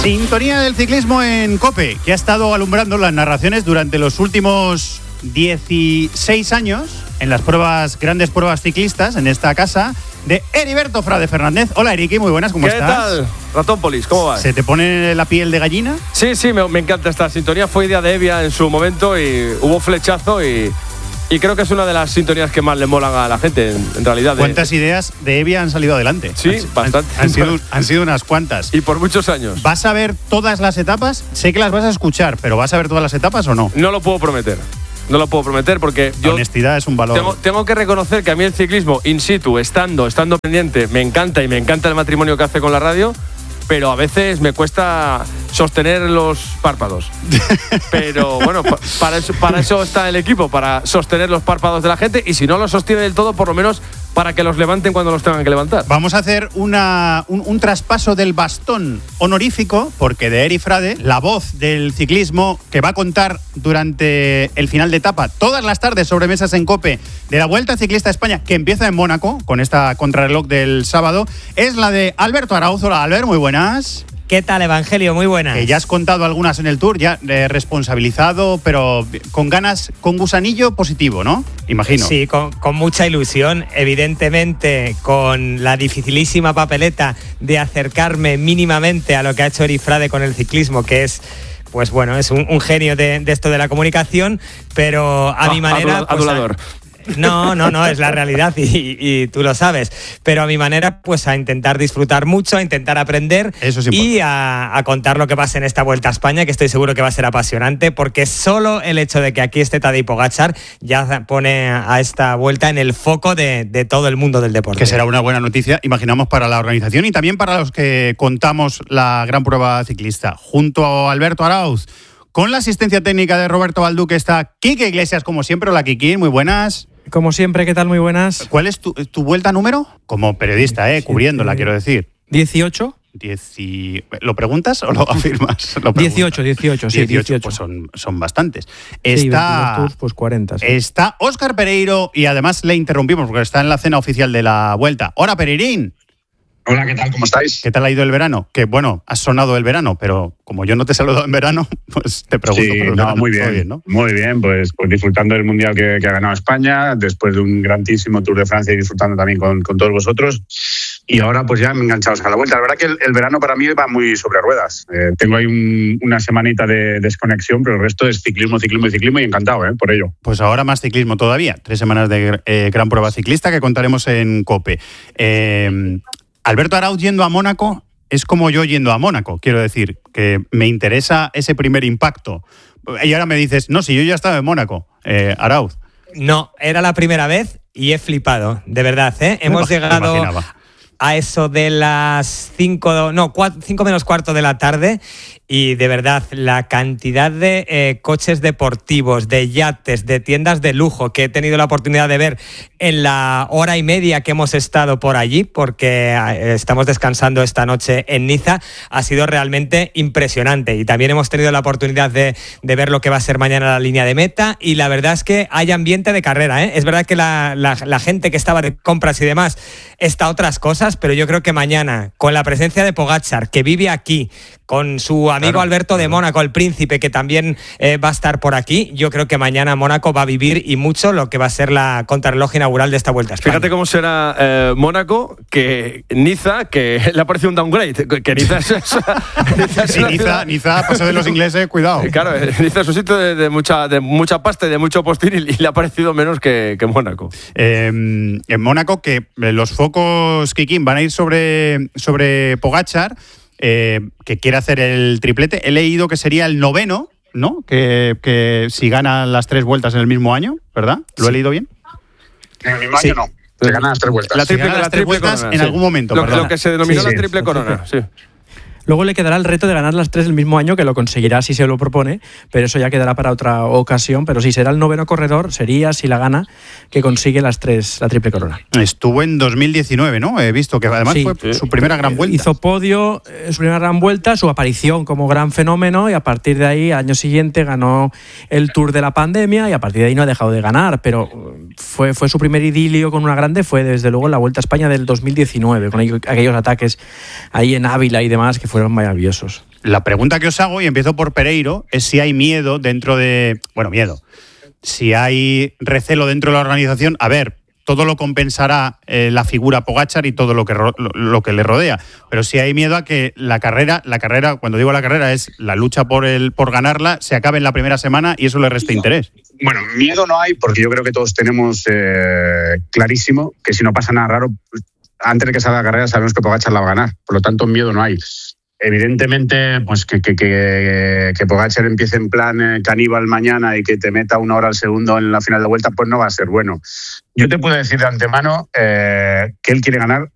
Sintonía del ciclismo en COPE, que ha estado alumbrando las narraciones durante los últimos 16 años en las grandes pruebas ciclistas en esta casa de Heriberto Frade Fernández. Hola, Eriki, muy buenas, ¿cómo estás? ¿Qué tal, Ratópolis? ¿Cómo vas? ¿Se te pone la piel de gallina? Sí, me encanta esta sintonía. Fue idea de Evia en su momento y hubo flechazo y creo que es una de las sintonías que más le molan a la gente, en realidad. ¿Cuántas ideas de Evia han salido adelante? Sí, bastante. Han sido unas cuantas. Y por muchos años. ¿Vas a ver todas las etapas? Sé que las vas a escuchar, pero ¿vas a ver todas las etapas o no? No lo puedo prometer. No lo puedo prometer porque la honestidad es un valor. Tengo que reconocer que a mí el ciclismo in situ, estando pendiente, me encanta y me encanta el matrimonio que hace con la radio, pero a veces me cuesta sostener los párpados. Pero bueno, para eso está el equipo, para sostener los párpados de la gente, y si no los sostiene del todo, por lo menos para que los levanten cuando los tengan que levantar. Vamos a hacer un traspaso del bastón honorífico, porque de Eri Frade, la voz del ciclismo que va a contar durante el final de etapa, todas las tardes sobremesas en COPE, de la Vuelta Ciclista a España, que empieza en Mónaco, con esta contrarreloj del sábado, es la de Alberto Arauz. Hola, Albert, muy buenas. ¿Qué tal, Evangelio? Muy buenas. Ya has contado algunas en el Tour, ya responsabilizado, pero con ganas, con gusanillo positivo, ¿no? Imagino. Sí, con mucha ilusión, evidentemente, con la dificilísima papeleta de acercarme mínimamente a lo que ha hecho Eri Frade con el ciclismo, que es... Pues bueno, es un genio de esto de la comunicación, pero a mi manera... Adulador. No, es la realidad y tú lo sabes. Pero a mi manera, pues a intentar disfrutar mucho, a intentar aprender. Eso es y a contar lo que pasa en esta Vuelta a España, que estoy seguro que va a ser apasionante, porque solo el hecho de que aquí esté Tadej Pogačar ya pone a esta Vuelta en el foco de todo el mundo del deporte. Que será una buena noticia, imaginamos, para la organización y también para los que contamos la gran prueba ciclista. Junto a Alberto Arauz, con la asistencia técnica de Roberto Balduque, está Quique Iglesias, como siempre. Hola, Quique, muy buenas. Como siempre, ¿qué tal? Muy buenas. ¿Cuál es tu vuelta número? Como periodista, cubriéndola, quiero decir. 18. ¿Lo preguntas o lo afirmas? 18, sí, 18. Pues son bastantes. Está, tours, pues 40. Sí. Está Óscar Pereiro y además le interrumpimos porque está en la cena oficial de la Vuelta. ¡Hola, Pereirín! Hola, ¿qué tal? ¿Cómo estáis? ¿Qué tal ha ido el verano? Que bueno, has sonado el verano, pero como yo no te he saludado en verano, pues te pregunto. Sí, por no, muy bien, ¿no? Muy bien, pues disfrutando del Mundial que ha ganado España, después de un grandísimo Tour de Francia y disfrutando también con todos vosotros. Y ahora pues ya enganchados a la Vuelta. La verdad que el verano para mí va muy sobre ruedas. Tengo ahí una semanita de desconexión, pero el resto es ciclismo y encantado por ello. Pues ahora más ciclismo todavía. 3 semanas de gran prueba ciclista que contaremos en COPE. Alberto Arauz yendo a Mónaco es como yo yendo a Mónaco. Quiero decir, que me interesa ese primer impacto. Y ahora me dices, no, si yo ya estaba en Mónaco, Arauz. No, era la primera vez y he flipado, de verdad, Hemos llegado a eso de las 5 menos cuarto de la tarde y de verdad la cantidad de coches deportivos, de yates, de tiendas de lujo que he tenido la oportunidad de ver en la hora y media que hemos estado por allí, porque estamos descansando esta noche en Niza, ha sido realmente impresionante. Y también hemos tenido la oportunidad de ver lo que va a ser mañana la línea de meta, y la verdad es que hay ambiente de carrera, Es verdad que la gente que estaba de compras y demás está a otras cosas, pero yo creo que mañana, con la presencia de Pogačar, que vive aquí, con su amigo Alberto de Mónaco, el príncipe, que también va a estar por aquí, yo creo que mañana Mónaco va a vivir y mucho lo que va a ser la contrarreloj inaugural de esta Vuelta a España. Fíjate cómo será Mónaco, que Niza, que le ha parecido un downgrade, que Niza es Niza pasó de los ingleses, cuidado. Claro, Niza es un sitio de mucha pasta y de mucho postín, y le ha parecido menos que Mónaco. En Mónaco, que los focos, Kikín, van a ir sobre Pogačar, que quiere hacer el triplete. He leído que sería el 9º, ¿no? Que si gana las 3 vueltas en el mismo año, ¿verdad? ¿Lo he leído bien? En el mismo año no. Se ganan las 3 vueltas. Las 3 vueltas corona, en algún momento, lo que se denominó la triple corona, sí. Luego le quedará el reto de ganar las 3 el mismo año, que lo conseguirá si se lo propone, pero eso ya quedará para otra ocasión. Pero sí, será el 9º corredor, sería, si la gana, que consigue las 3, la triple corona. Estuvo en 2019, ¿no? He visto que además fue su primera gran vuelta. Hizo podio, su primera gran vuelta, su aparición como gran fenómeno, y a partir de ahí, al año siguiente, ganó el Tour de la pandemia, y a partir de ahí no ha dejado de ganar, pero fue su primer idilio con una grande, fue desde luego la Vuelta a España del 2019, con aquellos ataques ahí en Ávila y demás, que fueron maravillosos. La pregunta que os hago, y empiezo por Pereiro, es si hay miedo dentro de... Bueno, miedo. Si hay recelo dentro de la organización. A ver, todo lo compensará la figura Pogačar y todo lo que le rodea. Pero si hay miedo a que la carrera, cuando digo la carrera, es la lucha por ganarla, se acabe en la primera semana y eso le resta interés. Bueno, miedo no hay, porque yo creo que todos tenemos clarísimo que si no pasa nada raro, antes de que salga la carrera sabemos que Pogačar la va a ganar. Por lo tanto, miedo no hay. Evidentemente, pues que Pogačar empiece en plan caníbal mañana y que te meta 1 hora al segundo en la final de vuelta, pues no va a ser bueno. Yo te puedo decir de antemano que él quiere ganar